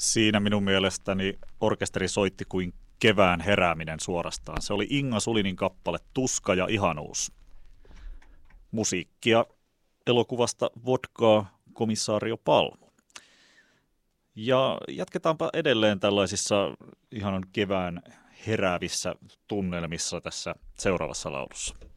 Siinä minun mielestäni orkesteri soitti kuin kevään herääminen suorastaan. Se oli Inga Sulinin kappale Tuska ja ihanuus. Musiikkia elokuvasta Vodkaa Komissaario Palmu. Ja jatketaanpa edelleen tällaisissa ihan kevään heräävissä tunnelmissa tässä seuraavassa laulussa.